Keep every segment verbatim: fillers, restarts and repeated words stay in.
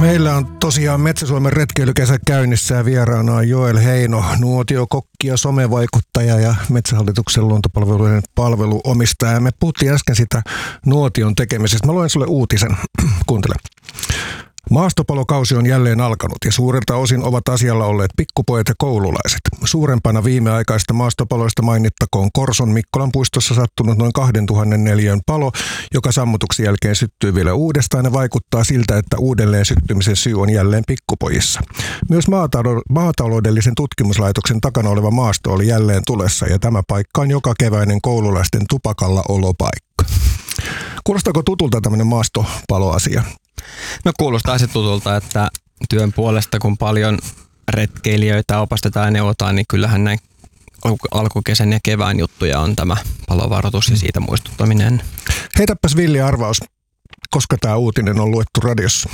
Meillä on tosiaan Metsä-Suomen retkeilykesä käynnissä ja vieraana on Joel Heino, nuotiokokki ja somevaikuttaja ja Metsähallituksen luontopalveluiden palveluomistaja. Me puhuttiin äsken sitä nuotion tekemisestä. Mä luen sulle uutisen. Kuuntele. Maastopalokausi on jälleen alkanut ja suurelta osin ovat asialla olleet pikkupojat ja koululaiset. Suurempana viimeaikaista maastopaloista mainittakoon Korson Mikkolan puistossa sattunut noin kahdentuhannen neliön palo, joka sammutuksen jälkeen syttyy vielä uudestaan ja vaikuttaa siltä, että uudelleen syttymisen syy on jälleen pikkupojissa. Myös maataloudellisen tutkimuslaitoksen takana oleva maasto oli jälleen tulessa ja tämä paikka on joka keväinen koululaisten tupakalla olopaikka. Kuulostaako tutulta tämmöinen maastopaloasia? No kuulostaa se tutulta, että työn puolesta kun paljon retkeilijöitä opastetaan ja neuvotaan, niin kyllähän näin alkukesän ja kevään juttuja on tämä palovaroitus ja siitä muistuttaminen. Heitäpäs villi arvaus, koska tämä uutinen on luettu radiossa?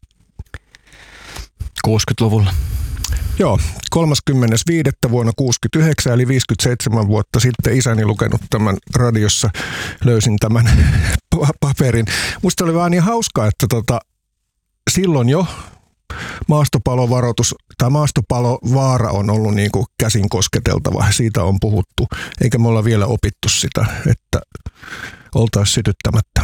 kuusikymmentäluvulla. Joo, kolmaskymmenes viidettä vuonna kuusikymmentäyhdeksän eli viisikymmentäseitsemän vuotta sitten isäni lukenut tämän radiossa, löysin tämän paperin. Musta oli vaan niin hauskaa, että tota, silloin jo maastopalovaroitus tai maastopalovaara on ollut niin kuin käsin kosketeltava, siitä on puhuttu, eikä me olla vielä opittu sitä, että oltaisiin sytyttämättä.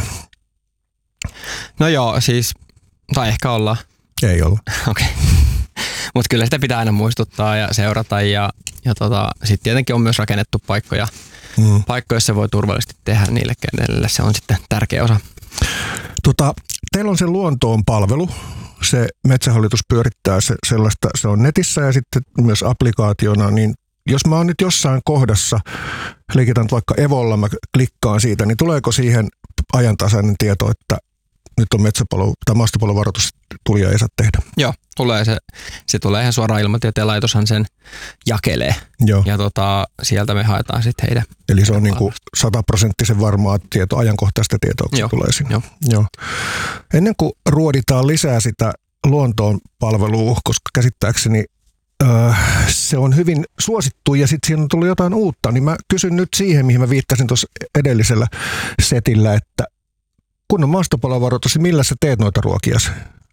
No joo, siis, tai ehkä ollaan. Ei olla. Okei. Okay. Mutta kyllä sitä pitää aina muistuttaa ja seurata ja, ja tota, sitten tietenkin on myös rakennettu paikkoja, mm. paikkoja, joissa voi turvallisesti tehdä niille, kenelle se on sitten tärkeä osa. Tota, teillä on se luontoon palvelu, se Metsähallitus pyörittää se, sellaista, se on netissä ja sitten myös applikaationa, niin jos mä oon nyt jossain kohdassa, liikitän vaikka Evolla, mä klikkaan siitä, niin tuleeko siihen ajantasainen tieto, että nyt on metsäpalo tai maastopalovaroitus tuli ja ei saa tehdä? Joo, tulee se, se tulee ihan suoraan, Ilmatieteen laitoshan sen jakelee. Joo. Ja tota, sieltä me haetaan sitten heidän. Eli se on niinku sataprosenttisen varmaa tietoa, ajankohtaista tietoa, kun se tulee sinne. Joo. Joo. Ennen kuin ruoditaan lisää sitä luontoon palvelua, koska käsittääkseni öö, se on hyvin suosittu ja sitten siinä on tullut jotain uutta, niin mä kysyn nyt siihen, mihin mä viittasin tuossa edellisellä setillä, että kun on maastopalovaroitus, niin millä sä teet noita ruokiasi?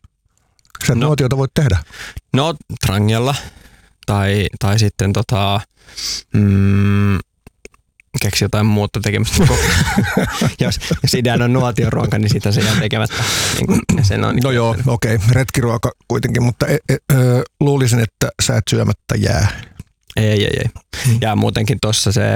Sä no, nuotiota voit tehdä. No trangialla tai, tai sitten tota, mm, keksi jotain muuta tekemistä. jos, jos ideana on nuotioruoka, niin sitä se jää tekemättä. Niin sen on, no joo, okei, okay. Retkiruoka kuitenkin, mutta e, e, e, luulisin, että sä et syömättä jää. Ei, ei, ei. Hmm. Ja muutenkin tuossa se...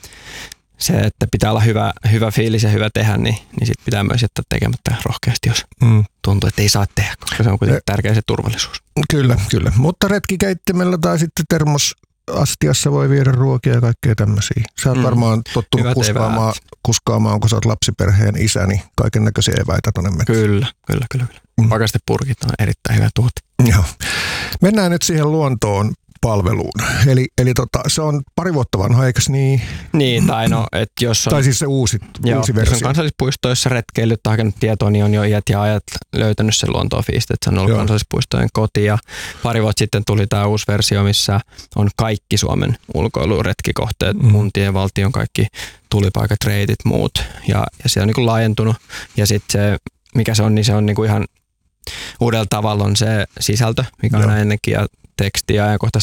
Se, että pitää olla hyvä, hyvä fiilis ja hyvä tehdä, niin, niin sit pitää myös jättää tekemättä rohkeasti, jos mm. tuntuu, että ei saa tehdä, koska se on kuitenkin tärkeä se turvallisuus. Kyllä, kyllä. Mutta retkikeittimellä tai sitten termosastiassa voi viedä ruokia ja kaikkea tämmöisiä. Sä oot mm. varmaan tottunut kuskaamaan, kuskaamaan, kun sä oot lapsiperheen isä, niin kaiken näköisiä eväitä tonne metsään. Kyllä, kyllä, kyllä. kyllä. Mm. Pakastepurkit on erittäin hyvä tuote. Joo. Mennään nyt siihen luontoon palveluun. Eli, eli tota, se on pari vuotta vanha, eikös niin? Niin, tai no, että jos on... Tai siis se uusi, joo, uusi versio. Jos on kansallispuistoissa retkeilyt tai hakenut tietoa, niin on jo iät ja ajat löytänyt sen luontofiisti, että se on ollut joo. kansallispuistojen koti. Ja pari vuotta sitten tuli tämä uusi versio, missä on kaikki Suomen ulkoiluretkikohteet, mm. kuntien, valtion, kaikki tulipaikat, reitit, muut. Ja, ja se on niin kuin laajentunut. Ja sitten se, mikä se on, niin se on niin kuin ihan uudella tavalla on se sisältö, mikä on ennenkin, ja teksti ja ajankohtaista